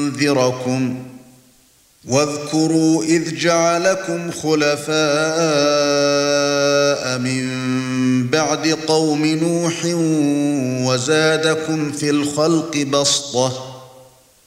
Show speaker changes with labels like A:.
A: لينذركم واذكروا إذ جعلكم خلفاء من بعد قوم نوح وزادكم في الخلق بسطة